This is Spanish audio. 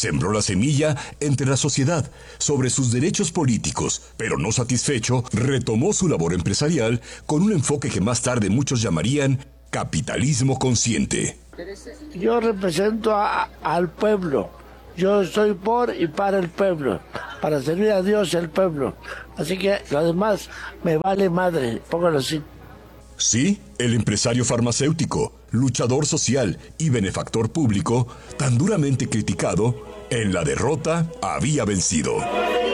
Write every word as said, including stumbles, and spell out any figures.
sembró la semilla entre la sociedad sobre sus derechos políticos, pero no satisfecho, retomó su labor empresarial con un enfoque que más tarde muchos llamarían capitalismo consciente. Yo represento a, al pueblo. Yo soy por y para el pueblo, para servir a Dios y al pueblo. Así que lo demás me vale madre, póngalo así. Sí, el empresario farmacéutico, luchador social y benefactor público, tan duramente criticado, en la derrota había vencido.